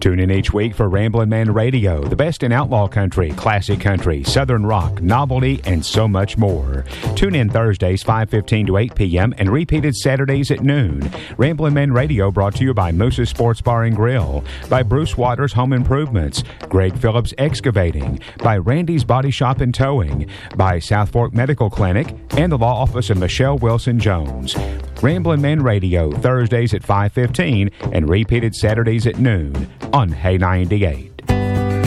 Tune in each week for Ramblin' Man Radio, the best in outlaw country, classic country, southern rock, novelty, and so much more. Tune in Thursdays 5:15 to 8 p.m. and repeated Saturdays at noon. Ramblin' Man Radio brought to you by Moose's Sports Bar and Grill, by Bruce Waters Home Improvements, Greg Phillips Excavating, by Randy's Body Shop and Towing, by South Fork Medical Clinic, and the law office of Michelle Wilson Jones. Ramblin' Man Radio, Thursdays at 5:15 and repeated Saturdays at noon on Hay 98.